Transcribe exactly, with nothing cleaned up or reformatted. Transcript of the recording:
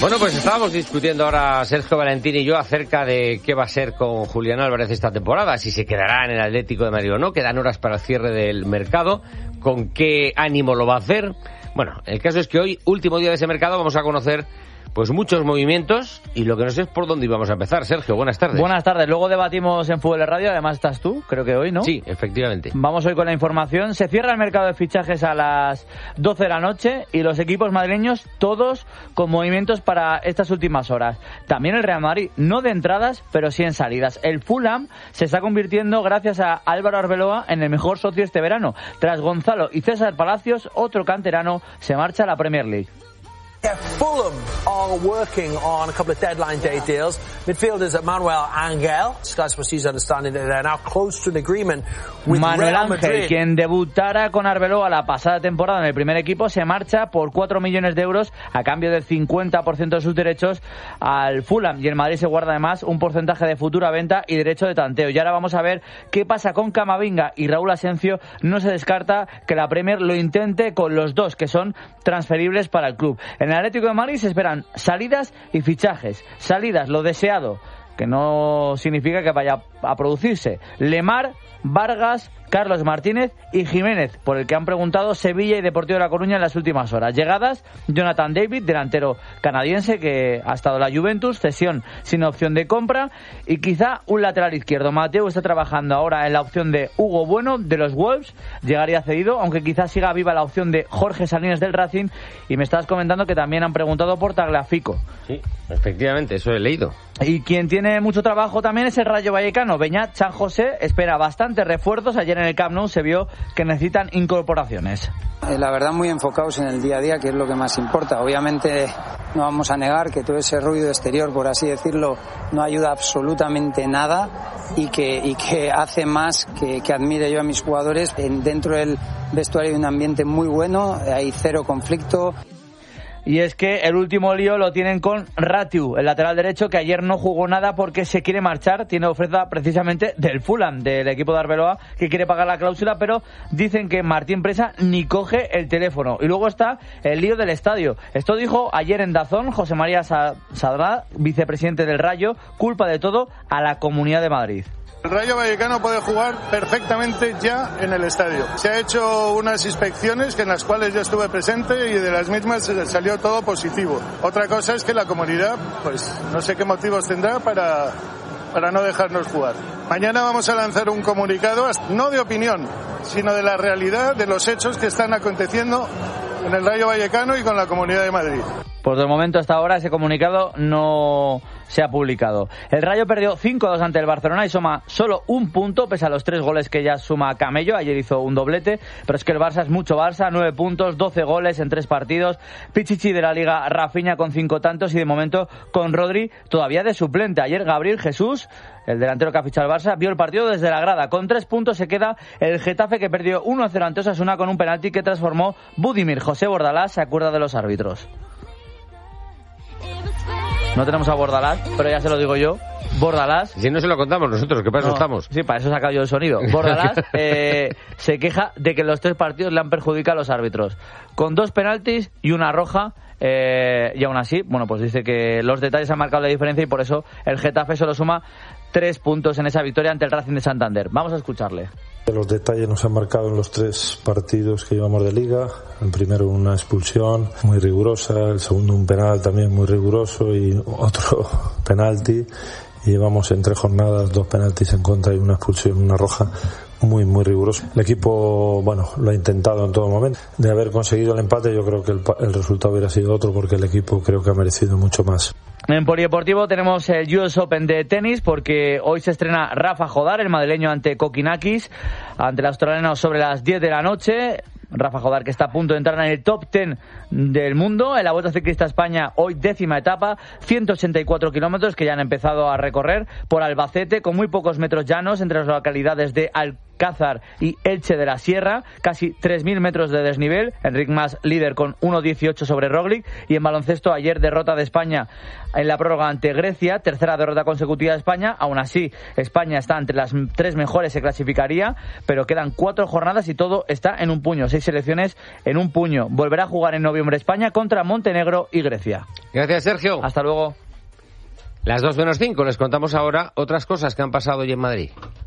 Bueno, pues estábamos discutiendo ahora Sergio Valentín y yo acerca de qué va a ser con Julián Álvarez esta temporada, si se quedará en el Atlético de Madrid o no, quedan horas para el cierre del mercado, con qué ánimo lo va a hacer. Bueno, el caso es que hoy, último día de ese mercado, vamos a conocer pues muchos movimientos y lo que no sé es por dónde íbamos a empezar. Sergio, buenas tardes. Buenas tardes, luego debatimos en Fútbol de Radio, además estás tú, creo que hoy, ¿no? Sí, efectivamente. Vamos hoy con la información. Se cierra el mercado de fichajes a las doce de la noche y los equipos madrileños todos con movimientos para estas últimas horas. También el Real Madrid, no de entradas, pero sí en salidas. El Fulham se está convirtiendo, gracias a Álvaro Arbeloa, en el mejor socio este verano. Tras Gonzalo y César Palacios, otro canterano se marcha a la Premier League. Yeah, Fulham are working on a couple of deadline day deals. Midfielders at Manuel Angel. Sky Sports News understanding that they're now close to an agreement with Manuel Real Madrid. Ángel, quien debutara con Arbeloa la pasada temporada en el primer equipo, se marcha por cuatro millones de euros a cambio del cincuenta por ciento de sus derechos al Fulham. Y el Madrid se guarda además un porcentaje de futura venta y derecho de tanteo. Y ahora vamos a ver qué pasa con Camavinga y Raúl Asencio. No se descarta que la Premier lo intente con los dos, que son transferibles para el club. En el Atlético de Madrid se esperan salidas y fichajes. Salidas, lo deseado, que no significa que vaya a producirse. Lemar, Vargas, Carlos Martínez y Jiménez, por el que han preguntado Sevilla y Deportivo de La Coruña en las últimas horas. Llegadas, Jonathan David, delantero canadiense que ha estado en la Juventus, cesión sin opción de compra, y quizá un lateral izquierdo. Mateo está trabajando ahora en la opción de Hugo Bueno de los Wolves, llegaría cedido, aunque quizás siga viva la opción de Jorge Salinas del Racing, y me estabas comentando que también han preguntado por Tagliafico. Sí, efectivamente, eso he leído. Y quien tiene mucho trabajo también es el Rayo Vallecano. Beñat San José espera bastantes refuerzos. Ayer en el Camp Nou se vio que necesitan incorporaciones. La verdad, muy enfocados en el día a día, que es lo que más importa. Obviamente no vamos a negar que todo ese ruido exterior, por así decirlo, no ayuda absolutamente nada y que, y que hace más que, que admire yo a mis jugadores. Dentro del vestuario hay un ambiente muy bueno, hay cero conflicto. Y es que el último lío lo tienen con Ratiu, el lateral derecho, que ayer no jugó nada porque se quiere marchar. Tiene oferta precisamente del Fulham, del equipo de Arbeloa, que quiere pagar la cláusula, pero dicen que Martín Presa ni coge el teléfono. Y luego está el lío del estadio. Esto dijo ayer en Dazón José María Sadrá, vicepresidente del Rayo, culpa de todo a la Comunidad de Madrid. El Rayo Vallecano puede jugar perfectamente ya en el estadio. Se ha hecho unas inspecciones en las cuales yo estuve presente y de las mismas salió todo positivo. Otra cosa es que la comunidad, pues no sé qué motivos tendrá para, para no dejarnos jugar. Mañana vamos a lanzar un comunicado, no de opinión, sino de la realidad, de los hechos que están aconteciendo en el Rayo Vallecano y con la Comunidad de Madrid. Por el momento, hasta ahora, ese comunicado no se ha publicado. El Rayo perdió cinco a dos ante el Barcelona y suma solo un punto, pese a los tres goles que ya suma Camello. Ayer hizo un doblete, pero es que el Barça es mucho Barça, nueve puntos, doce goles en tres partidos. Pichichi de la Liga, Rafinha con cinco tantos y de momento con Rodri todavía de suplente. Ayer Gabriel Jesús, el delantero que ha fichado el Barça, vio el partido desde la grada. Con tres puntos se queda el Getafe, que perdió uno a cero ante Osasuna con un penalti que transformó Budimir. José Bordalás se acuerda de los árbitros. No tenemos a Bordalás, pero ya se lo digo yo. Bordalás. Si no se lo contamos nosotros, que para eso no, estamos. Sí, para eso he sacado yo el sonido. Bordalás eh, se queja de que los tres partidos le han perjudicado a los árbitros. Con dos penaltis y una roja. Eh, y aún así, bueno, pues dice que los detalles han marcado la diferencia y por eso el Getafe solo suma tres puntos en esa victoria ante el Racing de Santander. Vamos a escucharle. Los detalles nos han marcado en los tres partidos que llevamos de Liga. El primero una expulsión muy rigurosa, el segundo un penal también muy riguroso y otro penalti. Y llevamos en tres jornadas dos penaltis en contra y una expulsión, una roja muy muy riguroso. El equipo, bueno, lo ha intentado en todo momento. De haber conseguido el empate, yo creo que el, el resultado hubiera sido otro, porque el equipo creo que ha merecido mucho más. En Polideportivo tenemos el U S Open de tenis, porque hoy se estrena Rafa Jodar, el madrileño, ante Kokinakis, ante el australiano sobre las diez de la noche. Rafa Jodar, que está a punto de entrar en el top diez del mundo. En la Vuelta Ciclista a España, hoy décima etapa, ciento ochenta y cuatro kilómetros que ya han empezado a recorrer por Albacete, con muy pocos metros llanos entre las localidades de Alcalá Alcázar y Elche de la Sierra, casi tres mil metros de desnivel. Enric Mas líder con uno dieciocho sobre Roglic. Y en baloncesto, ayer derrota de España en la prórroga ante Grecia, tercera derrota consecutiva de España. Aún así, España está entre las tres mejores, se clasificaría, pero quedan cuatro jornadas y todo está en un puño, seis selecciones en un puño. Volverá a jugar en noviembre España contra Montenegro y Grecia. Gracias, Sergio. Hasta luego. Las dos menos cinco, les contamos ahora otras cosas que han pasado hoy en Madrid.